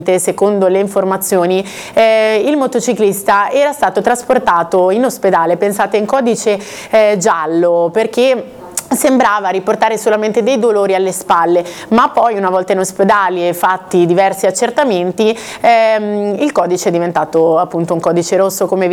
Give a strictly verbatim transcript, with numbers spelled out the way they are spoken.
Secondo le informazioni, eh, il motociclista era stato trasportato in ospedale, pensate, in codice eh, giallo, perché sembrava riportare solamente dei dolori alle spalle, ma poi una volta in ospedale e fatti diversi accertamenti, ehm, il codice è diventato appunto un codice rosso, come